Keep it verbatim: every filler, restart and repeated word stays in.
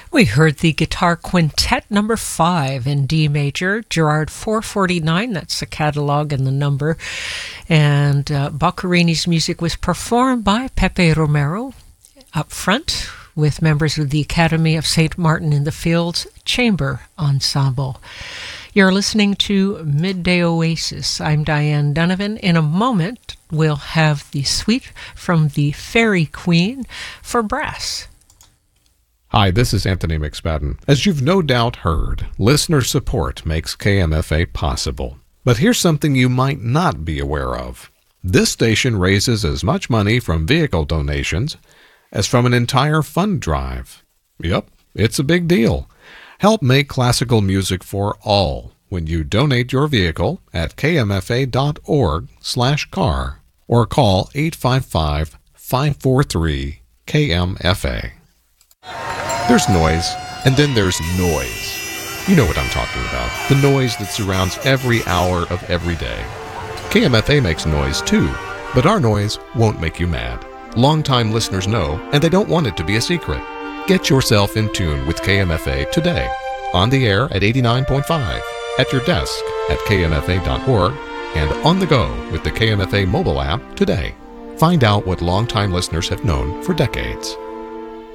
We heard the Guitar Quintet number five in D major, Gerard four forty-nine, that's the catalog and the number. And uh, Boccherini's music was performed by Pepe Romero up front with members of the Academy of Saint Martin in the Fields Chamber Ensemble. You're listening to Midday Oasis. I'm Diane Donovan. In a moment, we'll have the suite from the Fairy Queen for brass. Hi, this is Anthony McSpadden. As you've no doubt heard, listener support makes K M F A possible. But here's something you might not be aware of. This station raises as much money from vehicle donations as from an entire fund drive. Yep, it's a big deal. Help make classical music for all when you donate your vehicle at kmfa.org slash car or call eight five five, five four three, K M F A. There's noise, and then there's noise. You know what I'm talking about. The noise that surrounds every hour of every day. K M F A makes noise too, but our noise won't make you mad. Longtime listeners know, and they don't want it to be a secret. Get yourself in tune with K M F A today. On the air at eighty-nine point five, at your desk at k m f a dot org, and on the go with the K M F A mobile app today. Find out what longtime listeners have known for decades.